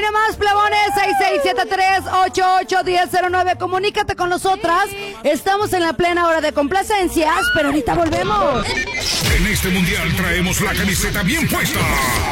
Ahí nomás, plebones, 6673-881009. Comunícate con nosotras. Estamos en la plena hora de complacencias, pero ahorita volvemos. En este mundial traemos la camiseta bien puesta.